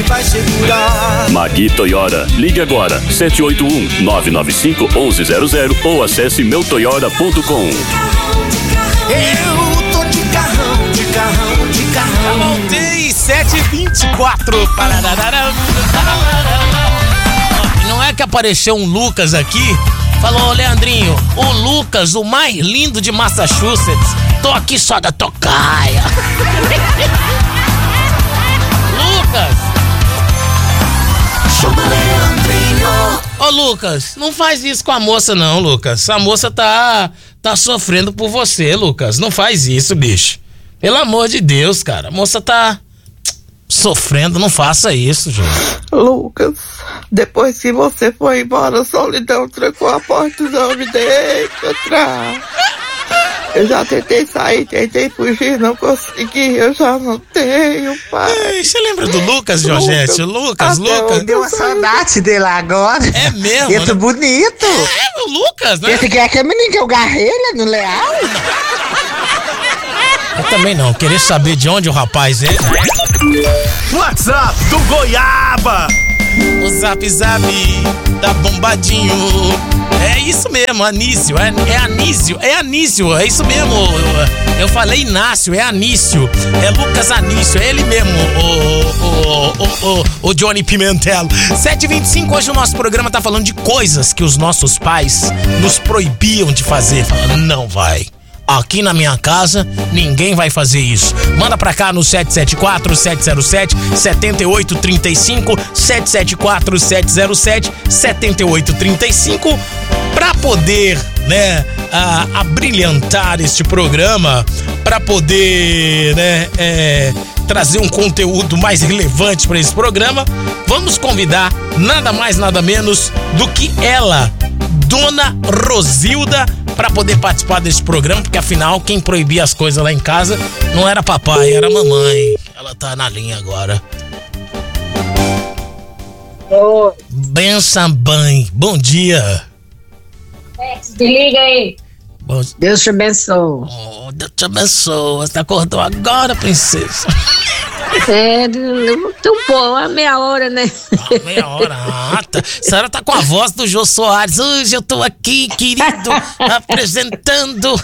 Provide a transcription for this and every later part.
ele vai segurar. Magui Toyota. Ligue agora, 781-995-1100 ou acesse meutoyota.com. Eu tô de carrão, de carrão, de carrão. Voltei, 7h24. Não é que apareceu um Lucas aqui? Falou, Leandrinho, o Lucas, o mais lindo de Massachusetts. Tô aqui só da tocaia. Lucas. Chama Leandrinho. Ô, Lucas, não faz isso com a moça não, Lucas. A moça tá sofrendo por você, Lucas. Não faz isso, bicho. Pelo amor de Deus, cara. A moça tá sofrendo, não faça isso, gente. Lucas, depois que você foi embora, a solidão trancou a porta e não me deixa entrar. Eu já tentei sair, tentei fugir, não consegui, eu já não tenho pai. Ei, você lembra do Lucas, Georgette? Lucas. Deu uma saudade dele agora. É mesmo? Esse né? bonito. É, o Lucas, né? Esse aqui é aquele menino que eu garrei, né, no Leal. Eu também não, querer saber de onde o rapaz é. WhatsApp do Goiaba. O Zap tá bombadinho. É isso mesmo, Anísio, é Anísio, é isso mesmo. Eu falei Inácio, é Anísio, é Lucas Anísio, é ele mesmo, o Johnny Pimentel. 7h25, hoje o nosso programa tá falando de coisas que os nossos pais nos proibiam de fazer. Falando, não vai. Aqui na minha casa, ninguém vai fazer isso. Manda pra cá no 774-707-7835, 774-707-7835, pra poder, né, abrilhantar este programa, pra poder, né, trazer um conteúdo mais relevante pra esse programa. Vamos convidar nada mais, nada menos do que ela, Dona Rosilda, pra poder participar desse programa, porque afinal quem proibia as coisas lá em casa não era papai, era mamãe. Ela tá na linha agora. Oi. Benção, mãe. Bom dia. Desliga aí. Deus te abençoe. Oh, Deus te abençoe. Você acordou agora, princesa? Tão bom, uma meia hora, né? Meia hora. Tá. A senhora tá com a voz do Jô Soares. Hoje eu tô aqui, querido, apresentando.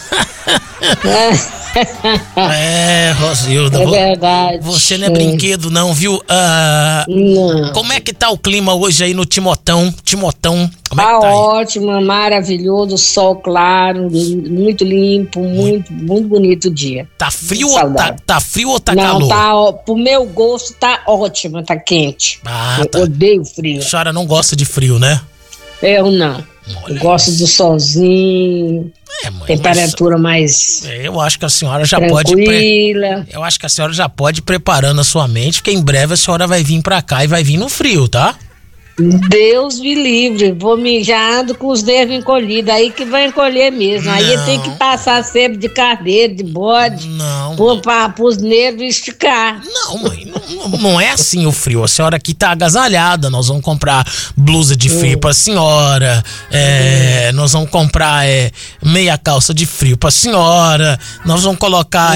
Rosilda. É verdade. Você não é brinquedo, não, viu? Não. Como é que tá o clima hoje aí no Timotão? Como é tá que tá aí? Ótimo, maravilhoso, sol claro, muito limpo, muito bonito o dia. Tá frio ou tá frio ou tá não, calor? Pro meu gosto tá ótimo, tá quente. Eu odeio frio. A senhora não gosta de frio, né? Eu não. Olha, eu gosto do solzinho, mãe, temperatura mais eu acho que a senhora já tranquila. Eu acho que a senhora já pode ir preparando a sua mente, porque em breve a senhora vai vir pra cá e vai vir no frio, tá? Deus me livre, vou mijando com os nervos encolhidos, aí que vai encolher mesmo. Aí tem que passar sempre de carneiro, de bode, pros nervos esticar. Não, mãe, não é assim o frio. A senhora aqui tá agasalhada, nós vamos comprar blusa de frio pra senhora, nós vamos comprar meia calça de frio pra senhora, nós vamos colocar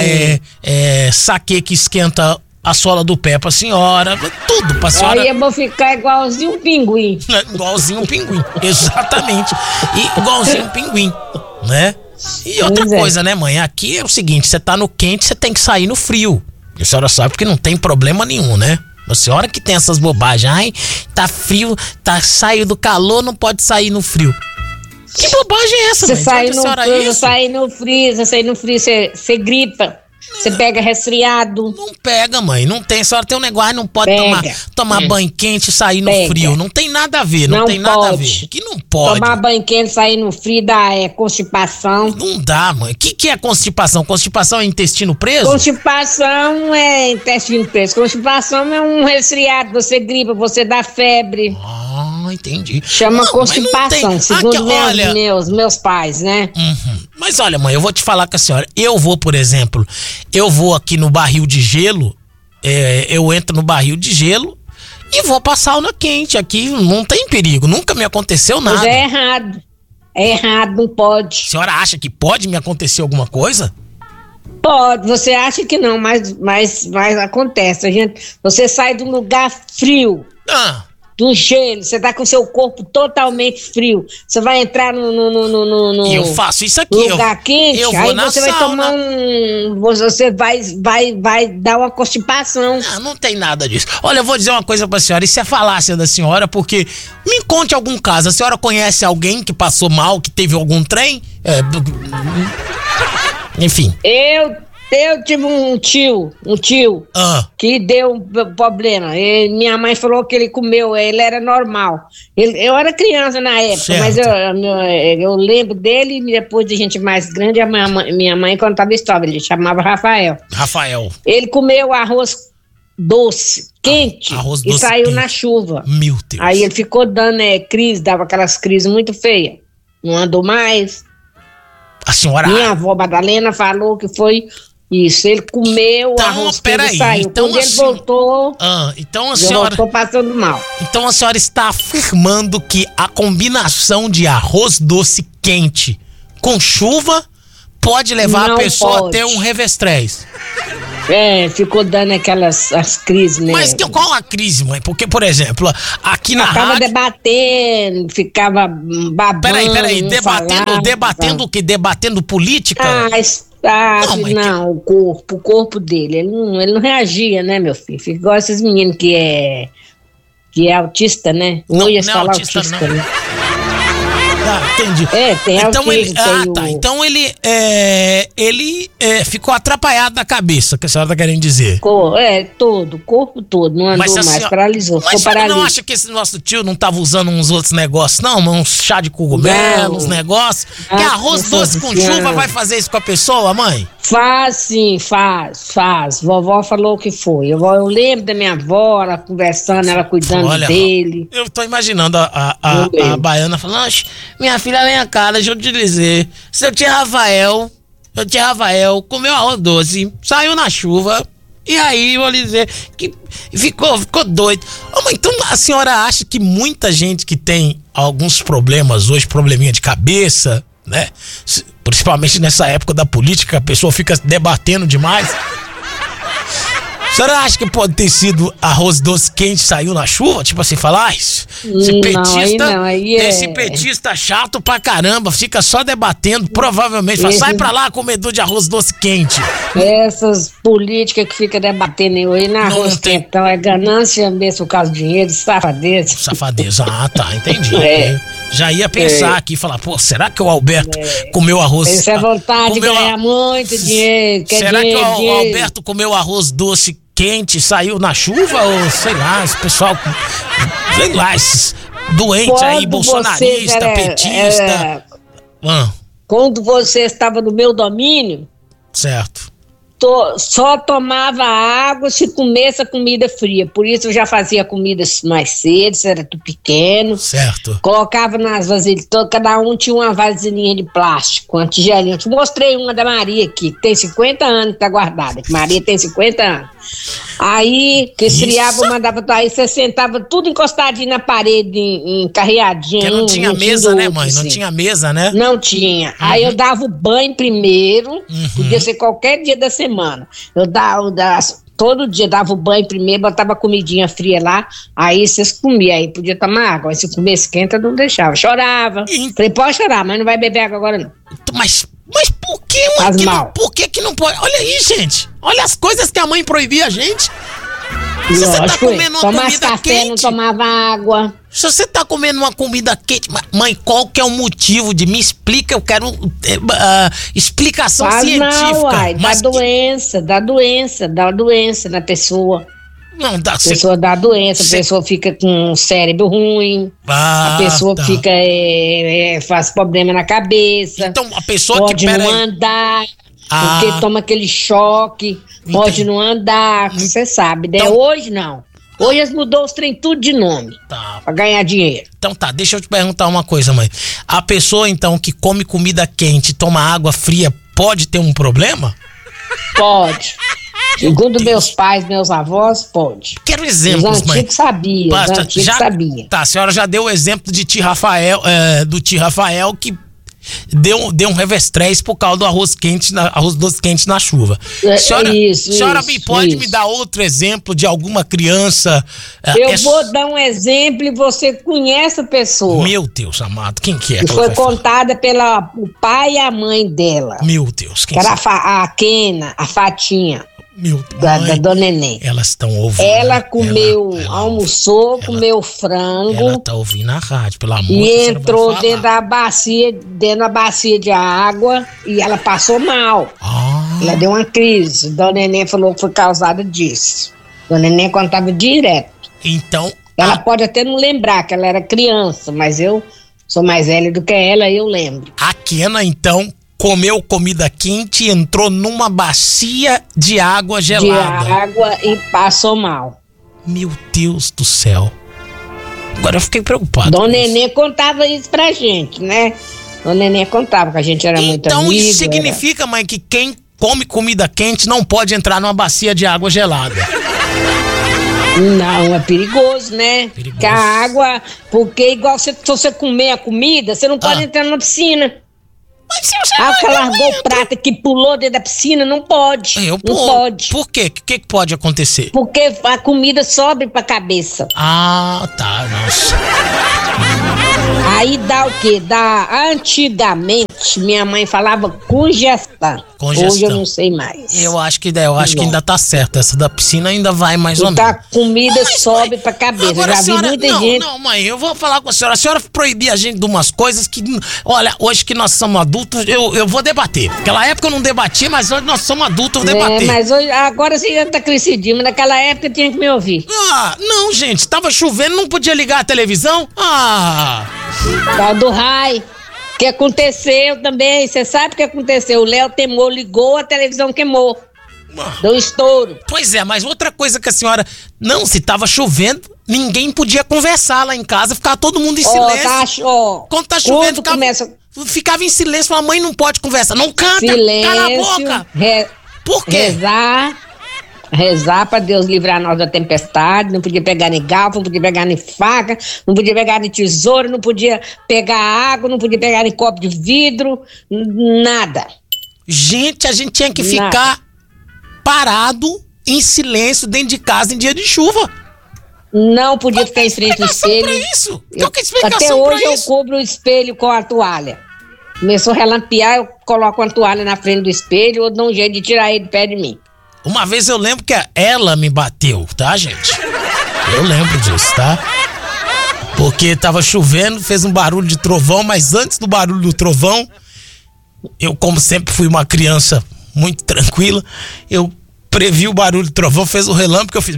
saquê que esquenta a sola do pé pra senhora, tudo pra senhora. Aí eu vou ficar igualzinho um pinguim. Igualzinho um pinguim, exatamente. Igualzinho um pinguim, né? E outra coisa, né, mãe? Aqui é o seguinte, você tá no quente, você tem que sair no frio. A senhora sabe que não tem problema nenhum, né? A senhora que tem essas bobagens, ai, tá frio, saiu do calor, não pode sair no frio. Que bobagem é essa, mãe? Você sair no frio, você gripa. Você pega resfriado. Não pega, mãe. Não tem. A senhora tem um negócio, não pode tomar banho quente e sair no frio. Não tem nada a ver, não tem nada a ver. Que não pode. Tomar banho quente e sair no frio dá constipação. Não dá, mãe. O que é constipação? Constipação é intestino preso? Constipação é intestino preso. Constipação é um resfriado. Você gripa, você dá febre. Entendi. Chama constipação, segundo meus pais, né? Mas olha, mãe, eu vou te falar com a senhora. Eu vou, por exemplo, aqui no barril de gelo, eu entro no barril de gelo e vou pra sauna quente. Aqui não tem perigo, nunca me aconteceu nada. Mas é errado. É errado, não pode. A senhora acha que pode me acontecer alguma coisa? Pode, você acha que não, mas acontece. Você sai de um lugar frio, do gelo, você tá com seu corpo totalmente frio. Você vai entrar no E eu faço isso aqui. lugar quente, eu vou aí na você vai sauna. tomar você vai dar uma constipação. Não tem nada disso. Olha, eu vou dizer uma coisa pra senhora, isso é falácia da senhora, porque me conte algum caso. A senhora conhece alguém que passou mal, que teve algum trem? Enfim. Eu tive um tio que deu um problema. Minha mãe falou que ele comeu, ele era normal. Eu era criança na época, certo. Mas eu lembro dele e depois de gente mais grande, minha mãe contava história, ele chamava Rafael. Ele comeu arroz doce, quente, arroz e doce saiu quente. na chuva. Meu Deus. Aí ele ficou dando crise, dava aquelas crises muito feias. Não andou mais. A senhora... Minha avó Madalena falou que foi isso. Ele comeu, então, o arroz peraí, saiu. então Quando ele voltou, então a senhora... voltou passando mal. Então a senhora está afirmando que a combinação de arroz doce quente com chuva pode levar Não a pessoa pode. a ter um revestrez. Ficou dando as crises, né? Mas qual a crise, mãe? Porque, por exemplo, aqui na Ficava rádio... debatendo, ficava babando. Peraí, não debatendo falava. o quê? Debatendo política? Não, o corpo dele, ele não reagia, né, meu filho? Fica igual esses meninos que é autista, né? Não ia é falar autista, não. né? Entendi. Tem então autismo, Então ele ficou atrapalhado da cabeça, que a senhora tá querendo dizer. Todo, o corpo todo, não andou mais, paralisou, Mas a ficou senhora paralisado. não acha que esse nosso tio não tava usando uns outros negócios, não? Uns chá de cogumelo, uns negócios? Que arroz doce com chuva vai fazer isso com a pessoa, mãe? Faz sim, faz. Vovó falou que foi. Eu lembro da minha avó, ela conversando, ela cuidando dele. Eu tô imaginando a baiana falando: minha filha, vem cá, deixa eu te dizer. Seu tio Rafael comeu arroz doce, saiu na chuva. E aí, vou lhe dizer que ficou doido. Mãe, então a senhora acha que muita gente que tem alguns problemas hoje, probleminha de cabeça, né? Principalmente nessa época da política, a pessoa fica debatendo demais. A senhora acha que pode ter sido arroz doce quente saiu na chuva? Tipo assim, falar, esse petista chato pra caramba, fica só debatendo, provavelmente fala, sai pra lá, comedor de arroz doce quente. Essas políticas que ficam debatendo aí na arroz quente, então é ganância mesmo por causa do dinheiro, safadeza. Safadeza, entendi. Já ia pensar aqui, falar, será que o Alberto comeu arroz... Isso é vontade de ganhar muito dinheiro. Será que o Alberto comeu arroz doce quente, saiu na chuva? Ou sei lá, esse pessoal, sei lá, esses doentes aí, bolsonarista, petista. Quando você estava no meu domínio, certo, só tomava água se comesse a comida fria. Por isso eu já fazia comida mais cedo, se era tudo pequeno. Certo. Colocava nas vasilhas, cada um tinha uma vasilhinha de plástico, uma tigelinha. Eu te mostrei uma da Maria aqui, que tem 50 anos que tá guardada. Que Maria tem 50 anos. Aí, que esfriava, mandava. Aí você sentava tudo encostadinho na parede, encarreadinho. Porque não tinha mesa, né, mãe? Não tinha mesa, né? Não tinha. Aí eu dava o banho primeiro, podia ser qualquer dia da semana. Eu dava todo dia dava o banho primeiro, botava comidinha fria lá, aí vocês comiam, aí podia tomar água. Aí se comesse quente, eu não deixava. Chorava. Falei, pode chorar, mas não vai beber água agora, não. Mas por que, mãe? Por que não pode? Olha aí, gente. Olha as coisas que a mãe proibia a gente. Se você tá comendo uma comida quente, não tomava água. Se você tá comendo uma comida quente, mãe, qual que é o motivo de me explica? Eu quero explicação científica. Não, dá doença na pessoa. Não dá. A pessoa dá doença, a pessoa fica com o cérebro ruim, a pessoa fica faz problema na cabeça. Então a pessoa pode não andar. Porque toma aquele choque, pode não andar, você sabe, né? Então, hoje não. Hoje eles mudou os trem tudo de nome, pra ganhar dinheiro. Então deixa eu te perguntar uma coisa, mãe. A pessoa, então, que come comida quente, toma água fria, pode ter um problema? Pode. Segundo meus pais, meus avós, pode. Quero exemplos, mãe. Os antigos sabiam. Tá, a senhora já deu o exemplo de tio Rafael, do tio Rafael que deu um revestrez por causa do arroz doce quente na chuva. Senhora pode me dar outro exemplo de alguma criança? Eu vou dar um exemplo e você conhece a pessoa. Meu Deus amado, quem que é? Que foi contada pelo pai e a mãe dela. Meu Deus, quem que era a Kena, a Fatinha. Da Dona Neném. Elas estão ouvindo. Ela almoçou, comeu frango. Ela tá ouvindo a rádio, pelo amor de Deus. E entrou dentro da bacia de água e ela passou mal. Ela deu uma crise. Dona Neném falou que foi causada disso. Dona Neném contava direto. Então. Ela pode até não lembrar que ela era criança, mas eu sou mais velha do que ela e eu lembro. A Kena, então, comeu comida quente e entrou numa bacia de água gelada. De água e passou mal. Meu Deus do céu. Agora eu fiquei preocupado. Dona Nenê contava isso pra gente, né? Dona Nenê contava que a gente era muito amigo. Então isso significa, mãe, que quem come comida quente não pode entrar numa bacia de água gelada. Não, é perigoso, né? Perigoso. Que a água... Porque igual se você comer a comida, você não pode entrar na piscina. Que largou o prato que pulou dentro da piscina, não pode. Não pode. Por quê? O que pode acontecer? Porque a comida sobe pra cabeça. Ah, tá, nossa. Aí dá o quê? Antigamente, minha mãe falava congestão. Hoje eu não sei mais. Eu acho que ainda tá certo. Essa da piscina ainda vai mais ou menos. A comida sobe pra cabeça. Agora, já vi muita gente. Não, mãe, eu vou falar com a senhora. A senhora proibir a gente de umas coisas que... Olha, hoje que nós somos adultos, eu vou debater. Naquela época eu não debati, mas hoje nós somos adultos, eu debater. Mas hoje, agora você já tá crescidinho, mas naquela época tinha que me ouvir. Não, gente. Tava chovendo, não podia ligar a televisão. Tal do raio. O que aconteceu também, você sabe o que aconteceu? O Léo temou, ligou, a televisão queimou. Deu estouro. Pois é, mas outra coisa que a senhora... Não, se tava chovendo, ninguém podia conversar lá em casa, ficava todo mundo em silêncio. Quando tá chovendo, ficava em silêncio, a mãe não pode conversar. Não canta, silêncio, cala a boca. Por quê? Rezar pra Deus livrar nós da tempestade. Não podia pegar nem galfo, não podia pegar nem faca, não podia pegar nem tesouro, não podia pegar água, não podia pegar nem copo de vidro, nada. Gente, a gente tinha que ficar parado em silêncio dentro de casa em dia de chuva. Não podia ficar em frente ao espelho. Até hoje eu cubro o espelho com a toalha. Começou a relampear, eu coloco uma toalha na frente do espelho ou dou um jeito de tirar ele de pé de mim. Uma vez eu lembro que ela me bateu, tá, gente? Eu lembro disso, tá? Porque tava chovendo, fez um barulho de trovão, mas antes do barulho do trovão, eu, como sempre fui uma criança muito tranquila, eu previ o barulho do trovão, fez o relâmpago, eu fiz...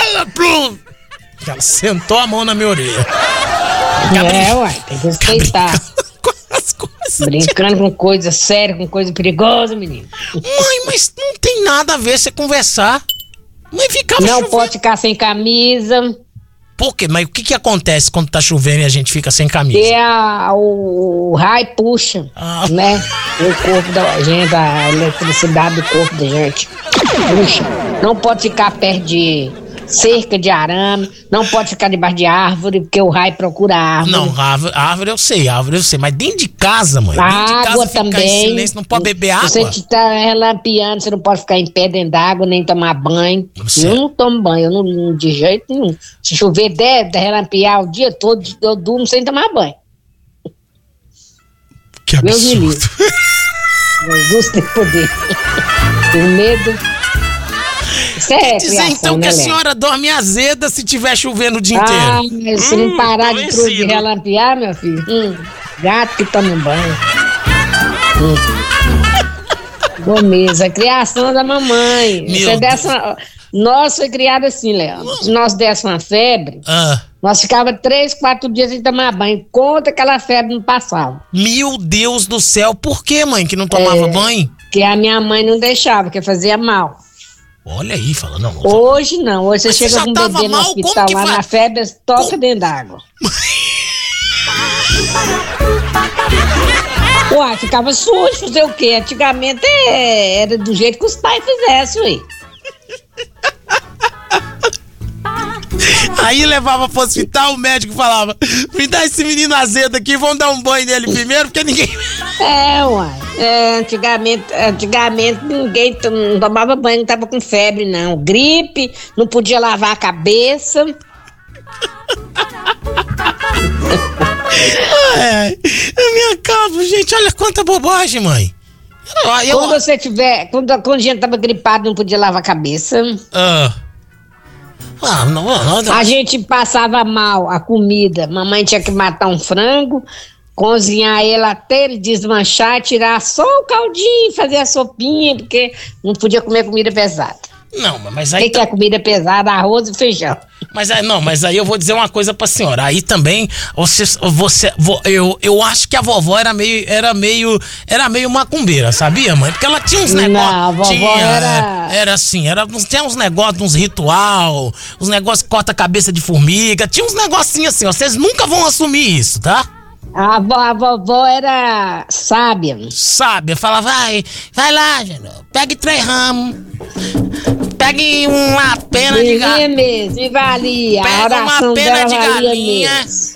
Ela sentou a mão na minha orelha. Tem que respeitar. Brincando com coisa séria, com coisa perigosa, menino. Mãe, mas não tem nada a ver você conversar. Mãe, ficava chovendo. Não pode ficar sem camisa. Por quê? Mas o que acontece quando tá chovendo e a gente fica sem camisa? O raio puxa, né? O corpo da gente, a eletricidade do corpo da gente. Puxa. Não pode ficar perto de cerca de arame, não pode ficar debaixo de árvore, porque o raio procura árvore. Não, árvore eu sei, mas dentro de casa, mãe. Dentro de casa também. Em silêncio, não pode beber água. Você tá relampeando, você não pode ficar em pé dentro d'água, nem tomar banho. Eu não tomo banho, eu não, de jeito nenhum. Se chover, deve relampear o dia todo, eu durmo sem tomar banho. Que absurdo. Jesus tem poder. O medo... Quer dizer então que a senhora dorme azeda se tiver chovendo o dia inteiro? Mas se não parar de relampear, meu filho, gato que toma banho. Beleza, criação da mamãe. Nós foi criado assim, Léo. Se nós desse uma febre, nós ficava 3, 4 dias sem tomar banho. Conta que aquela febre não passava. Meu Deus do céu, por que, mãe, que não tomava banho? Porque a minha mãe não deixava, porque fazia mal. Olha aí, fala, não. Hoje não, hoje você chega com um bebê no hospital lá na febre, toca dentro d'água. Uai, ficava sujo, fazer o quê? Antigamente era do jeito que os pais fizessem, ué. Aí levava pro hospital, o médico falava: me dá esse menino azedo aqui, vamos dar um banho nele primeiro, porque ninguém... Uai. Antigamente ninguém não tomava banho, não tava com febre, não. Gripe, não podia lavar a cabeça. Ai, minha calma, gente, olha quanta bobagem, mãe. Quando a gente tava gripado, não podia lavar a cabeça. Não. A gente passava mal a comida. Mamãe tinha que matar um frango, cozinhar ele até ele desmanchar, tirar só o caldinho, fazer a sopinha, porque não podia comer comida pesada. Não, mas aí... O que é comida pesada? Arroz e feijão. Mas aí eu vou dizer uma coisa pra senhora. Aí também, eu acho que a vovó era meio macumbeira, sabia, mãe? Porque ela tinha uns negócios... Não, a vovó era assim, tinha uns negócios, uns ritual, uns negócios que corta a cabeça de formiga, tinha uns negocinhos assim, ó, vocês nunca vão assumir isso, tá? A vovó era sábia. Sábia, falava, vai lá, Geno, pegue 3 ramos, pegue uma pena de galinha. Mesmo, e valia. Pega uma pena de galinha,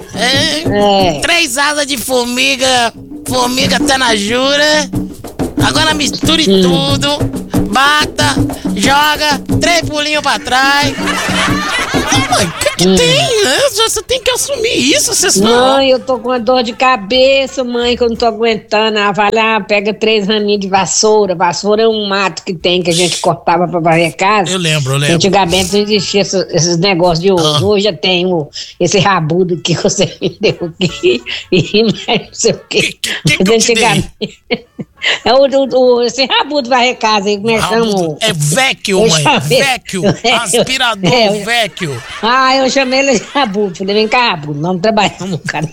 3 asas de formiga até na jura. Agora misture tudo, bata, joga, 3 pulinhos pra trás. Mãe, o que tem, né? Você tem que assumir isso, vocês não. Mãe, eu tô com uma dor de cabeça, mãe, que eu não tô aguentando. Vai lá, pega 3 raminhos de vassoura. Vassoura é um mato que a gente cortava pra varrer casa. Eu lembro. Antigamente não existia esses negócios de hoje. Hoje já tem esse rabudo que você me deu aqui e mais não sei o quê. Que antigamente... esse rabudo varrer casa aí, como é que chama? É vecchio, mãe. Vecchio. Aspirador vecchio. Eu chamei ele de rabudo. Falei, vem cá, rabudo, vamos trabalhar um cara.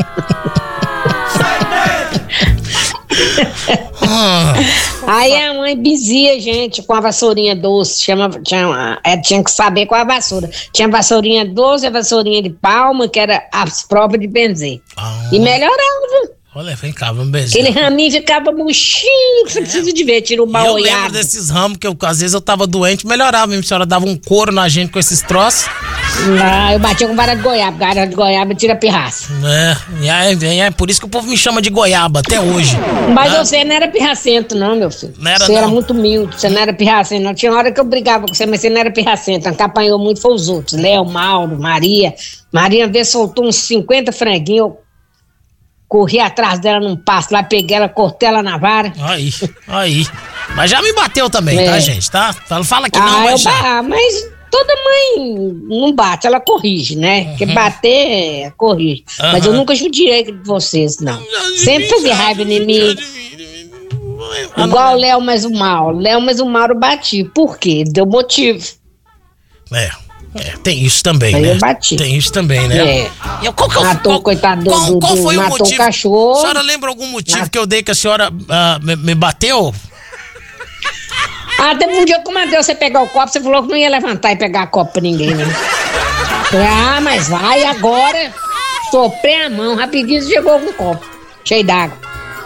Aí a mãe bizia a gente com a vassourinha doce. Tinha que saber qual a vassoura. Tinha vassourinha doce e a vassourinha de palma, que era as próprias de benzer. E melhorava. Olha, vem cá, vamos benzer. Aquele raminho ficava murchinho, que você precisa de ver, tira o mal olhado. Eu lembro desses ramos que às vezes eu tava doente, melhorava mesmo. A senhora dava um couro na gente com esses troços. Eu batia com vara de goiaba, vara de goiaba tira pirraça. É por isso que o povo me chama de goiaba até hoje. Mas você não era pirracento não, meu filho. Você era muito humilde, você não era pirracento não. Tinha hora que eu brigava com você, mas você não era pirracento. Quem apanhou muito foi os outros, Léo, Mauro, Maria. Maria uma vez soltou uns 50 franguinhos, eu corri atrás dela num passo lá, peguei ela, cortei ela na vara. Aí. Mas já me bateu também, tá, gente? Tá? Fala que não, mas já. Mas toda mãe não bate, ela corrige, né? Porque bater, corrige. Mas eu nunca judiei de vocês, não. Sempre teve raiva em mim. Igual o Léo mais o Mauro. Léo mais o Mauro bati. Por quê? Deu motivo. Tem isso também, aí né? Eu bati. Tem isso também, né? Matou, coitado qual foi o motivo? O cachorro. A senhora lembra algum motivo que eu dei que a senhora me bateu? Teve um dia que eu mandei você pegar o copo, você falou que não ia levantar e pegar copo pra ninguém, né? Mas vai agora. Soprei a mão, rapidinho chegou com um copo cheio d'água.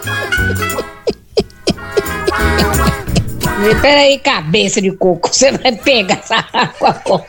Peraí, cabeça de coco, você vai pegar essa água agora.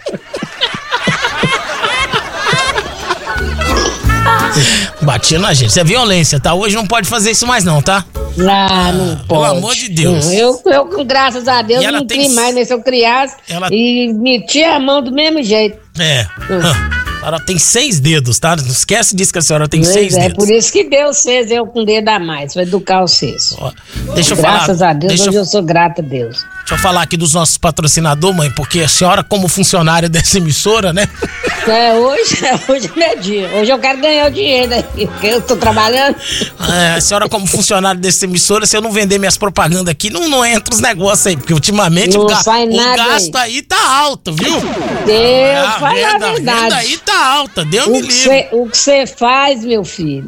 Batia na gente, isso é violência, tá? Hoje não pode fazer isso mais não, tá? Não pode. Pelo amor de Deus. Eu graças a Deus, não crio mais, né? Se eu criasse e metia a mão do mesmo jeito. A senhora tem 6 dedos, tá? Não esquece disso que a senhora tem 6 dedos. Por isso que deu 6, eu com dedo a mais, vai educar os 6. Deixa eu falar. Graças a Deus, hoje eu sou grata a Deus. Deixa eu falar aqui dos nossos patrocinadores, mãe, porque a senhora, como funcionária dessa emissora, né? Hoje é meu dia. Hoje eu quero ganhar o dinheiro aí, porque eu tô trabalhando. A senhora, como funcionária dessa emissora, se eu não vender minhas propagandas aqui, não entra os negócios aí, porque ultimamente o gasto aí tá alto, viu? Deus, fala a verdade. Aí tá alta, Deus me livre. O que você faz, meu filho?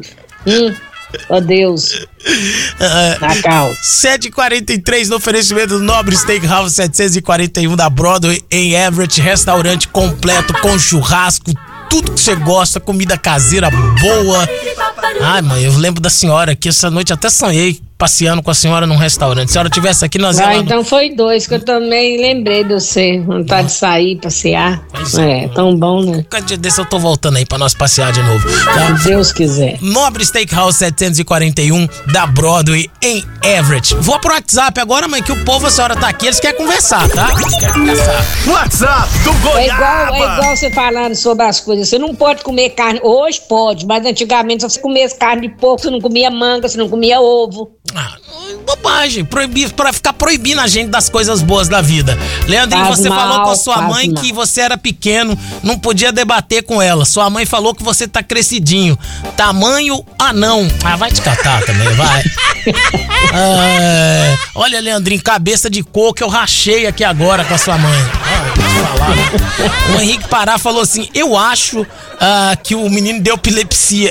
Deus. Na calma. 7h43 no oferecimento do Nobre Steakhouse 741 da Broadway em Everett, restaurante completo com churrasco, tudo que você gosta, comida caseira boa. Mãe, eu lembro da senhora que essa noite até sonhei passeando com a senhora num restaurante. Se a senhora tivesse aqui, nós íamos... Então foi 2, que eu também lembrei de você. Vontade de sair, passear. Tão bom, né? Cada dia desse eu tô voltando aí pra nós passear de novo. Tá? Se Deus quiser. Nobre Steakhouse 741 da Broadway em Everett. Vou pro WhatsApp agora, mãe, que o povo, a senhora tá aqui, eles querem conversar, tá? Eles querem conversar. WhatsApp do Goiaba. É igual você falando sobre as coisas. Você não pode comer carne. Hoje pode, mas antigamente se você comesse carne de porco, você não comia manga, você não comia ovo. Bobagem, pra ficar proibindo a gente das coisas boas da vida. Leandrinho, você falou com a sua mãe que você era pequeno, não podia debater com ela. Sua mãe falou que você tá crescidinho. Tamanho anão. Vai te catar também, vai. Olha, Leandrinho, cabeça de coco, eu rachei aqui agora com a sua mãe. O Henrique Pará falou assim: eu acho que o menino deu epilepsia,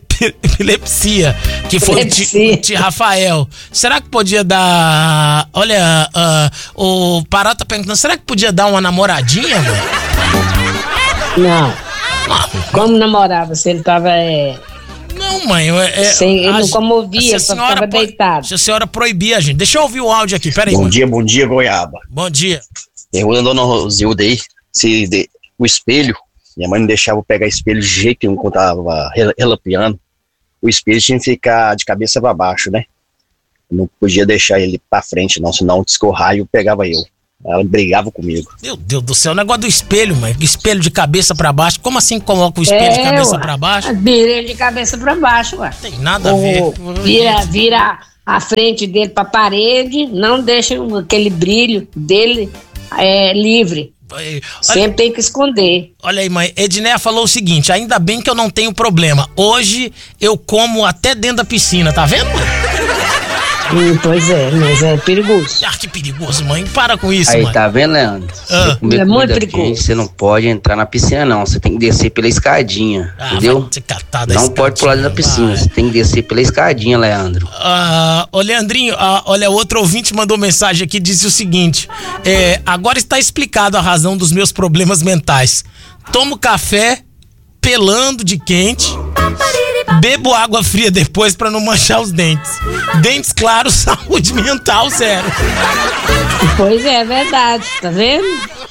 que foi o tio Rafael. Será que podia dar... Olha, o Pará tá perguntando, será que podia dar uma namoradinha, mãe? Não. Como namorava se ele tava... Não, mãe, ele não comovia, só ficava deitado. Se a senhora proibir a gente... Deixa eu ouvir o áudio aqui, peraí. Bom dia, Goiaba. Bom dia. Pergunta a dona Rosilda aí, o espelho, minha mãe não deixava eu pegar espelho de jeito nenhum quando tava relampeando. O espelho tinha que ficar de cabeça pra baixo, né? Não podia deixar ele pra frente, não, senão descorrar e eu pegava eu. Ela brigava comigo. Meu Deus do céu, o negócio do espelho, mãe. Espelho de cabeça pra baixo. Como assim coloca o espelho de cabeça pra baixo? Vira ele de cabeça pra baixo, ué. Tem nada a ver. Vira a frente dele pra parede, não deixa aquele brilho dele livre. Sempre tem que esconder. Olha aí, mãe, Edneia falou o seguinte: ainda bem que eu não tenho problema. Hoje eu como até dentro da piscina, tá vendo, mãe? Pois é, mas é perigoso. Que perigoso, mãe. Para com isso, aí, mãe. Tá vendo, Leandro? É muito perigoso. Você não pode entrar na piscina, não. Você tem que descer pela escadinha, entendeu? Não pode pular dentro da piscina. Você tem que descer pela escadinha, Leandro. Ô, Leandrinho, olha, outro ouvinte mandou mensagem aqui, disse o seguinte: agora está explicado a razão dos meus problemas mentais. Tomo café pelando de quente, bebo água fria depois pra não manchar os dentes. Dentes claros, saúde mental zero. Pois é verdade, tá vendo?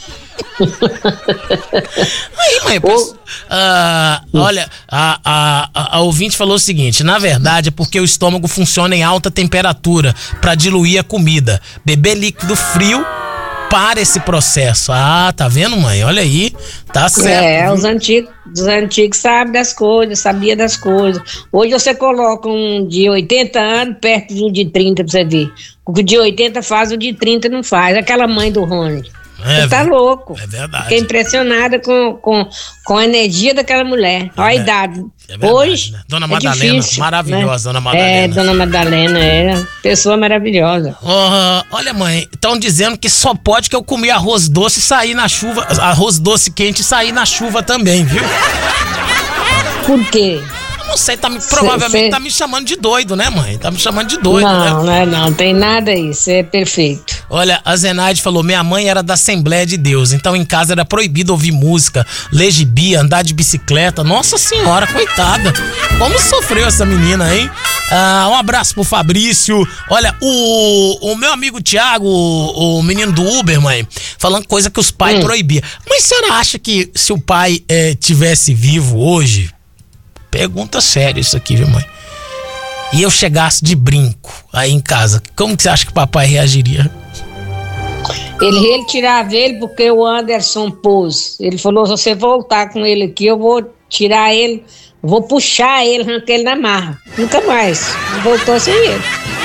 Aí, mãe, olha, a ouvinte falou o seguinte: na verdade é porque o estômago funciona em alta temperatura pra diluir a comida. Beber líquido frio para esse processo. Tá vendo, mãe? Olha aí, tá certo. Os antigos sabem das coisas, sabia das coisas. Hoje você coloca um de 80 anos perto de um de 30 pra você ver. O que de 80 faz, o de 30 não faz. Aquela mãe do Rony. Você tá louco. É verdade. Fiquei impressionada com a energia daquela mulher. Olha a idade. Verdade, hoje, né? Dona Madalena, difícil, maravilhosa, né? Dona Madalena. Dona Madalena era pessoa maravilhosa. Olha, mãe, estão dizendo que só pode que eu comi arroz doce e sair na chuva, arroz doce quente e sair na chuva também, viu? Por quê? Não sei, provavelmente tá me chamando de doido, né, mãe? Tá me chamando de doido, né? Não tem nada isso, é perfeito. Olha, a Zenaide falou: minha mãe era da Assembleia de Deus, então em casa era proibido ouvir música, ler gibi, andar de bicicleta. Nossa senhora, coitada. Como sofreu essa menina, hein? Um abraço pro Fabrício. Olha, o meu amigo Thiago, o menino do Uber, mãe, falando coisa que os pais proibiam. Mas a senhora acha que se o pai tivesse vivo hoje... Pergunta séria isso aqui, viu, mãe? E eu chegasse de brinco aí em casa, como que você acha que o papai reagiria? Ele tirava ele porque o Anderson pôs. Ele falou: se você voltar com ele aqui, eu vou tirar ele, vou puxar ele, arrancar ele na marra. Nunca mais. Voltou sem ele.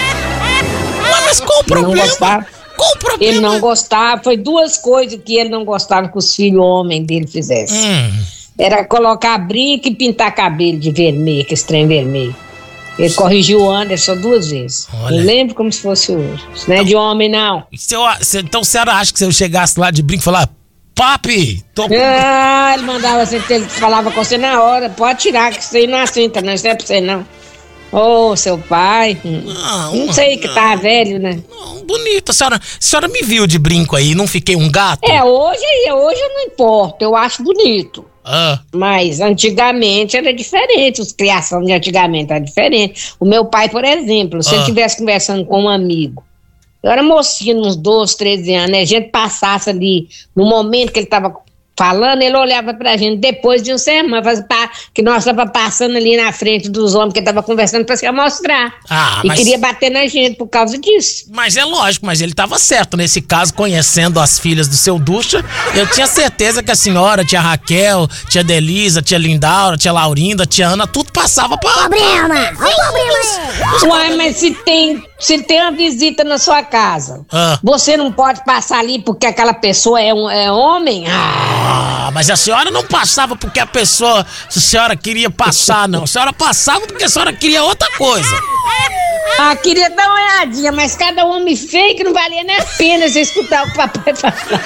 Mas qual o problema? Qual o problema? Ele não gostava. Foi 2 coisas que ele não gostava que os filhos homens dele fizessem. Era colocar brinco e pintar cabelo de vermelho, que esse trem vermelho. Ele corrigiu o Anderson 2 vezes. Olha. Eu lembro como se fosse hoje. Isso não é de homem, não. Então a senhora acha que se eu chegasse lá de brinco e falar: papi, tô com... ele mandava assim, ele falava com você na hora: pode tirar, que isso aí não assenta, não, isso não é pra você, não. Seu pai. Não sei que tá velho, né? Bonito. A senhora me viu de brinco aí, não fiquei um gato? Hoje eu não importo, eu acho bonito. Mas antigamente era diferente, os criação de antigamente era diferente. O meu pai, por exemplo, se ele estivesse conversando com um amigo, eu era mocinho, uns 12, 13 anos, a gente passasse ali, no momento que ele estava falando, ele olhava pra gente depois de um sermão, que nós estávamos passando ali na frente dos homens que ele estava conversando pra se mostrar. E queria bater na gente por causa disso. Mas é lógico, mas ele estava certo nesse caso, conhecendo as filhas do seu Ducha. Eu tinha certeza que a senhora, tia Raquel, tia Delisa, tia Lindaura, tia Laurinda, tia Ana, tudo passava pra... Problema! Uai, mas se tem uma visita na sua casa, você não pode passar ali porque aquela pessoa é homem? Mas a senhora não passava porque a senhora queria passar, não. A senhora passava porque a senhora queria outra coisa. Queria dar uma olhadinha, mas cada homem feio que não valia nem a pena você escutar o papai falar.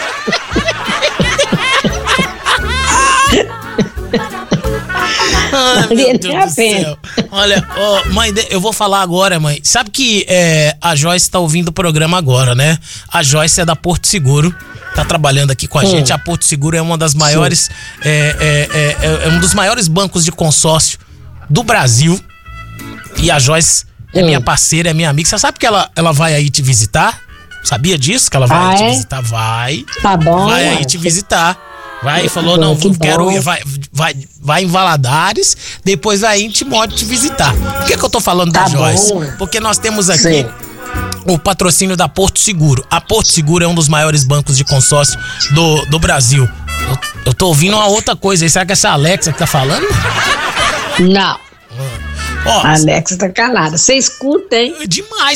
Meu Deus do céu. Olha, mãe, eu vou falar agora, mãe. Sabe que a Joyce tá ouvindo o programa agora, né? A Joyce é da Porto Seguro, tá trabalhando aqui com a gente. A Porto Seguro é uma das maiores, é um dos maiores bancos de consórcio do Brasil. E a Joyce é minha parceira, é minha amiga. Você sabe que ela vai aí te visitar? Sabia disso? Que ela vai aí te visitar? Vai. Tá bom. Vai aí te visitar. Vai, falou, não, quero ir, vai em Valadares, depois vai em Timóteo te visitar. Por que eu tô falando da Joyce? Porque nós temos aqui o patrocínio da Porto Seguro. A Porto Seguro é um dos maiores bancos de consórcio do Brasil. Eu tô ouvindo uma outra coisa aí, será que essa Alexa que tá falando? Não. A Alexa tá calada. Você escuta, hein? Demais.